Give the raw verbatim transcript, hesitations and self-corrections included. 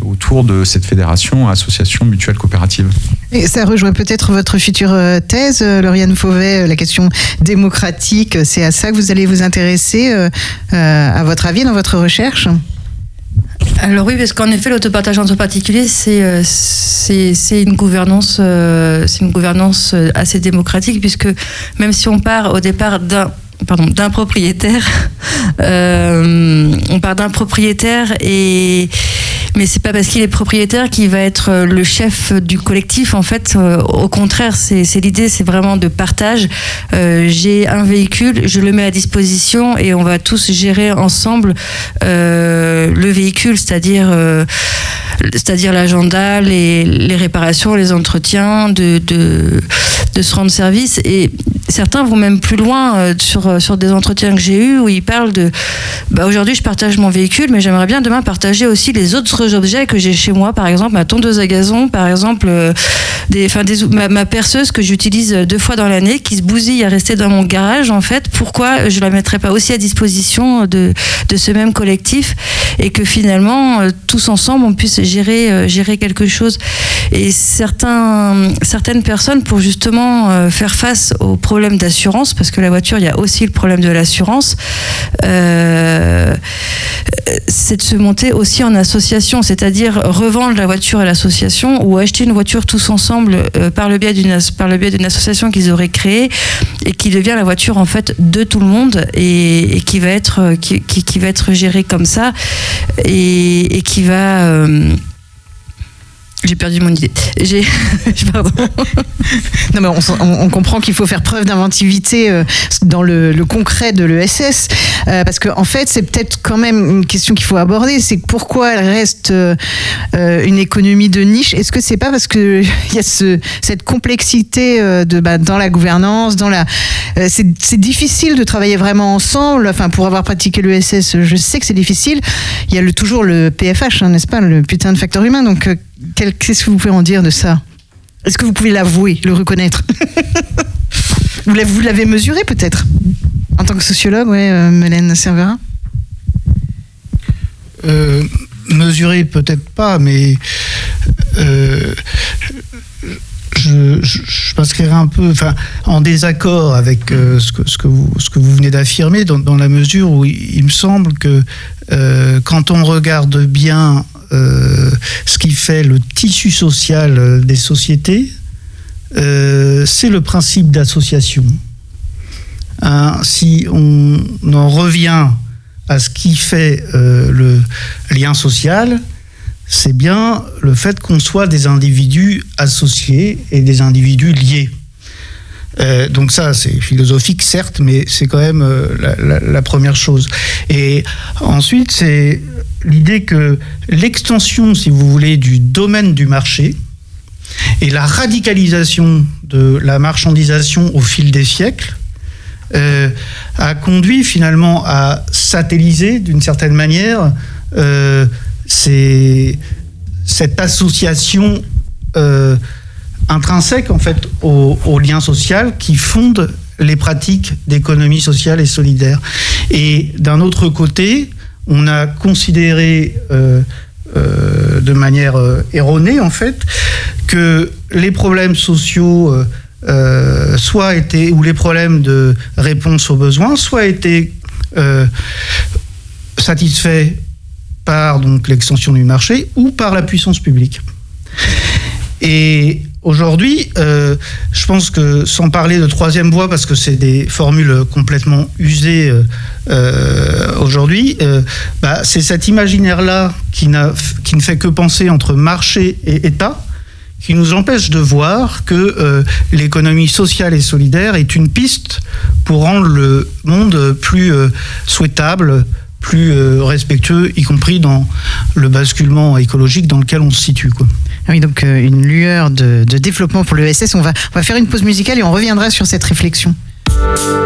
autour de cette fédération association mutuelle coopérative. Et ça rejoint peut-être votre future thèse, Lauriane Fauvet, la question démocratique, c'est à ça que vous allez vous intéresser, euh, à votre avis, dans votre recherche ? Alors oui, parce qu'en effet, l'autopartage entre particuliers, c'est, c'est, c'est, une gouvernance, c'est une gouvernance assez démocratique, puisque même si on part au départ d'un Pardon, d'un propriétaire. Euh, on part d'un propriétaire, et mais c'est pas parce qu'il est propriétaire qu'il va être le chef du collectif. En fait, euh, au contraire, c'est, c'est l'idée, c'est vraiment de partage. Euh, j'ai un véhicule, je le mets à disposition et on va tous gérer ensemble euh, le véhicule, c'est-à-dire euh, c'est-à-dire l'agenda, les, les réparations, les entretiens, de, de, de se rendre service. Et certains vont même plus loin euh, sur, sur des entretiens que j'ai eus où ils parlent de bah, aujourd'hui je partage mon véhicule, mais j'aimerais bien demain partager aussi les autres objets que j'ai chez moi, par exemple ma tondeuse à gazon, par exemple euh, des, enfin, des, ma, ma perceuse que j'utilise deux fois dans l'année, qui se bousille à rester dans mon garage. En fait, pourquoi je la mettrais pas aussi à disposition de, de ce même collectif, et que finalement euh, tous ensemble on puisse gérer, euh, gérer quelque chose. Et certains, certaines personnes, pour justement euh, faire face aux problèmes d'assurance, parce que la voiture, il y a aussi le problème de l'assurance, euh, c'est de se monter aussi en association, c'est-à-dire revendre la voiture à l'association ou acheter une voiture tous ensemble euh, par le biais d'une, par le biais d'une association qu'ils auraient créée et qui devient la voiture en fait de tout le monde, et, et qui va être qui, qui, qui va être gérée comme ça, et, et qui va euh, J'ai perdu mon idée. J'ai... Pardon. Non, mais on, on, on comprend qu'il faut faire preuve d'inventivité euh, dans le, le concret de l'E S S, euh, parce qu'en en fait, c'est peut-être quand même une question qu'il faut aborder, c'est pourquoi elle reste euh, une économie de niche. Est-ce que c'est pas parce qu'il y a ce, cette complexité euh, de, bah, dans la gouvernance, dans la, euh, c'est, c'est difficile de travailler vraiment ensemble. Enfin, pour avoir pratiqué l'E S S, je sais que c'est difficile. Il y a le, toujours le P F H, hein, n'est-ce pas, le putain de facteur humain. Donc, euh, Quel, qu'est-ce que vous pouvez en dire de ça ? Est-ce que vous pouvez l'avouer, le reconnaître ? vous, l'avez, vous l'avez mesuré peut-être ? En tant que sociologue, ouais, euh, Melaine Cervera ? euh, Mesurer peut-être pas, mais euh, je, je, je m'inscrirai un peu enfin, en désaccord avec euh, ce, que, ce, que vous, ce que vous venez d'affirmer, dans, dans la mesure où il, il me semble que euh, quand on regarde bien Euh, ce qui fait le tissu social des sociétés, euh, c'est le principe d'association. Hein, si on en revient à ce qui fait euh, le lien social, c'est bien le fait qu'on soit des individus associés et des individus liés. Euh, donc ça, c'est philosophique, certes, mais c'est quand même euh, la, la, la première chose. Et ensuite, c'est l'idée que l'extension, si vous voulez, du domaine du marché et la radicalisation de la marchandisation au fil des siècles euh, a conduit finalement à satelliser, d'une certaine manière, euh, c'est, cette association euh, intrinsèque en fait au, au lien social qui fonde les pratiques d'économie sociale et solidaire. Et d'un autre côté, on a considéré euh, euh, de manière euh, erronée en fait que les problèmes sociaux euh, euh, soit étaient, ou les problèmes de réponse aux besoins soit étaient euh, satisfaits par donc l'extension du marché ou par la puissance publique. Et aujourd'hui, euh, je pense que, sans parler de troisième voie, parce que c'est des formules complètement usées euh, aujourd'hui, euh, bah, c'est cet imaginaire-là qui, n'a, qui ne fait que penser entre marché et État, qui nous empêche de voir que euh, l'économie sociale et solidaire est une piste pour rendre le monde plus euh, souhaitable, plus euh, respectueux, y compris dans le basculement écologique dans lequel on se situe, quoi. Oui, donc euh, une lueur de, de développement pour l'E S S. On va, on va faire une pause musicale et on reviendra sur cette réflexion.